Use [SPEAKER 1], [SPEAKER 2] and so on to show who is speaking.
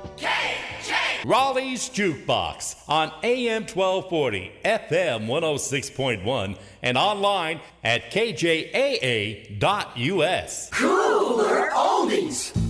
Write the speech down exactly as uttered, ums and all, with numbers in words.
[SPEAKER 1] K J!
[SPEAKER 2] Raleigh's Jukebox on A M twelve forty, F M one oh six point one, and online at K J A A dot U S.
[SPEAKER 1] Cooler Oldies!